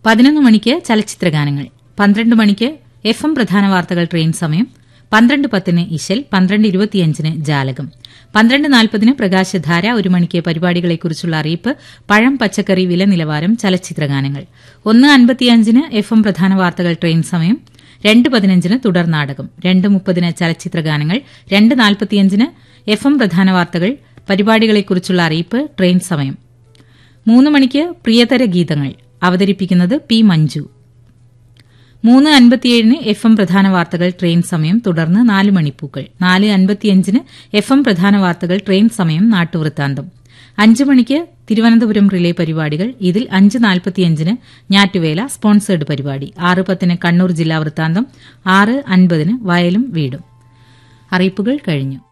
11 മണിക്ക് ചലച്ചിത്രഗാനങ്ങൾ. 12 മണിക്ക് FM പ്രധാന വാർത്തകൾ ട്രെയിൻ സമയം. 12:10 ഇശൽ, 12:25 ജാലകം, 12:40 പ്രകാശധാര, 1 മണിക്ക് പരിപാടികളെക്കുറിച്ചുള്ള അറിയിപ്പ്, പഴം പച്ചക്കറി വില നിലവാരം, ചലച്ചിത്രഗാനങ്ങൾ. 1:55 FM പ്രധാന വാർത്തകൾ ട്രെയിൻ സമയം. 2:15 തുടർ നാടകം. 2:30 ചലച്ചിത്രഗാനങ്ങൾ. 2:45 FM പ്രധാന വാർത്തകൾ, പരിപാടികളെക്കുറിച്ചുള്ള അറിയിപ്പ്, ട്രെയിൻ സമയം. 3 മണിക്ക് പ്രിയതര ഗീതങ്ങൾ. അവതരിപ്പിക്കുന്നത് പി മഞ്ജു. 3:57 FM പ്രധാന വാർത്തകൾ ട്രെയിൻ സമയം. തുടർന്ന് 4 മണിപ്പൂക്കൾ. 4:55 FM പ്രധാന വാർത്തകൾ ട്രെയിൻ സമയം, നാട്ടുവൃത്താന്തം. 5 മണിക്ക് തിരുവനന്തപുരം റിലേ പരിപാടികൾ. ഇതിൽ 5:45 ഞാറ്റുവേല സ്പോൺസേഡ് പരിപാടി. 6:10 കണ്ണൂർ ജില്ലാ വൃത്താന്തം. 6:50 വയലും വീടും. അറിയിപ്പുകൾ കഴിഞ്ഞു.